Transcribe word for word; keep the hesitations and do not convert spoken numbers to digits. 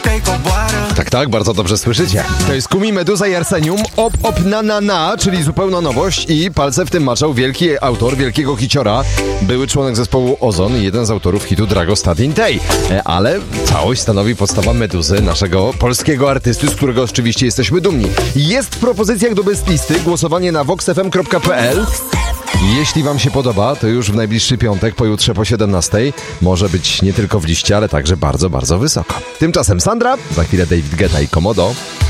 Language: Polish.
Tak, tak, bardzo dobrze słyszycie. To jest Kumi, Meduza i Arsenium, Op, op, na, na, na, czyli zupełna nowość i palce w tym maczał wielki autor wielkiego hiciora, były członek zespołu Ozon i jeden z autorów hitu Drago Statin Tej. Ale całość stanowi podstawa Meduzy, naszego polskiego artysty, z którego oczywiście jesteśmy dumni. Jest w propozycjach do best listy, głosowanie na vox f m kropka p l. Jeśli wam się podoba, to już w najbliższy piątek, pojutrze po siedemnastej, może być nie tylko w liście, ale także bardzo, bardzo wysoko. Tymczasem Sandra, za chwilę David Guetta i Komodo.